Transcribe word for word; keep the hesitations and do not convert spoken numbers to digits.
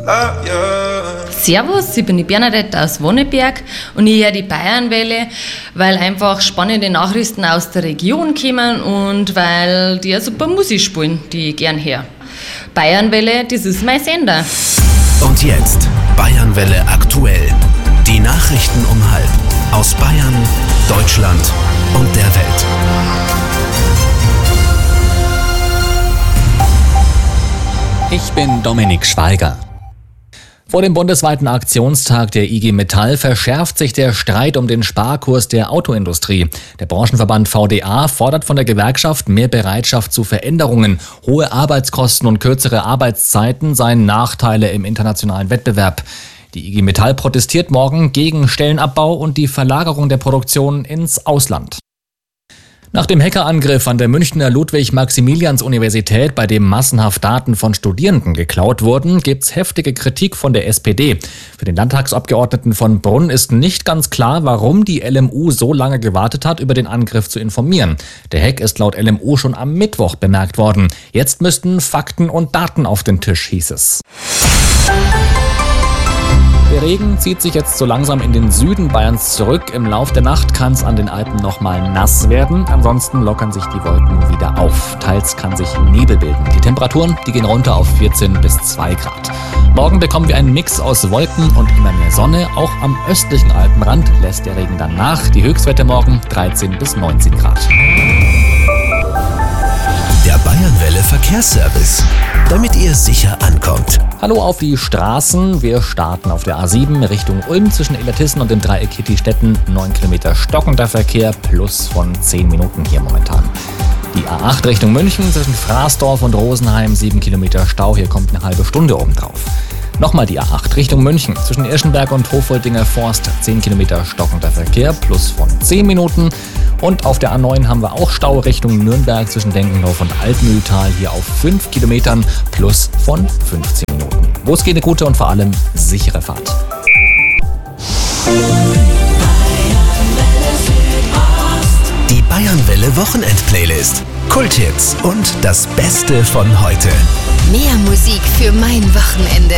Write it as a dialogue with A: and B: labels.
A: Servus, ich bin die Bernadette aus Wonneberg und ich höre die Bayernwelle, weil einfach spannende Nachrichten aus der Region kommen und weil die ja super Musik spielen, die ich gern höre. Bayernwelle, das ist mein Sender.
B: Und jetzt Bayernwelle aktuell. Die Nachrichten um halb aus Bayern, Deutschland und der Welt.
C: Ich bin Dominik Schweiger. Vor dem bundesweiten Aktionstag der I G Metall verschärft sich der Streit um den Sparkurs der Autoindustrie. Der Branchenverband V D A fordert von der Gewerkschaft mehr Bereitschaft zu Veränderungen. Hohe Arbeitskosten und kürzere Arbeitszeiten seien Nachteile im internationalen Wettbewerb. Die I G Metall protestiert morgen gegen Stellenabbau und die Verlagerung der Produktion ins Ausland. Nach dem Hackerangriff an der Münchner Ludwig-Maximilians-Universität, bei dem massenhaft Daten von Studierenden geklaut wurden, gibt's heftige Kritik von der S P D. Für den Landtagsabgeordneten von Brunn ist nicht ganz klar, warum die L M U so lange gewartet hat, über den Angriff zu informieren. Der Hack ist laut L M U schon am Mittwoch bemerkt worden. Jetzt müssten Fakten und Daten auf den Tisch, hieß es. Der Regen zieht sich jetzt so langsam in den Süden Bayerns zurück. Im Lauf der Nacht kann es an den Alpen nochmal nass werden. Ansonsten lockern sich die Wolken wieder auf. Teils kann sich Nebel bilden. Die Temperaturen, die gehen runter auf vierzehn bis zwei Grad. Morgen bekommen wir einen Mix aus Wolken und immer mehr Sonne. Auch am östlichen Alpenrand lässt der Regen dann nach. Die Höchstwerte morgen dreizehn bis neunzehn Grad.
B: Der Bayernwelle Verkehrsservice, damit ihr sicher ankommt.
C: Hallo auf die Straßen. Wir starten auf der A sieben Richtung Ulm zwischen Illertissen und dem Dreieck Hitti-Stetten. neun Kilometer stockender Verkehr, plus von zehn Minuten hier momentan. Die A acht Richtung München zwischen Fraßdorf und Rosenheim, sieben Kilometer Stau. Hier kommt eine halbe Stunde obendrauf. Nochmal die A acht Richtung München zwischen Irschenberg und Hofoldinger Forst, zehn Kilometer stockender Verkehr, plus von zehn Minuten. Und auf der A neun haben wir auch Stau Richtung Nürnberg zwischen Denkendorf und Altmühltal, hier auf fünf Kilometern, plus von fünfzehn Minuten. Los geht eine gute und vor allem sichere Fahrt.
B: Die Bayernwelle Wochenend-Playlist. Kulthits und das Beste von heute.
D: Mehr Musik für mein Wochenende.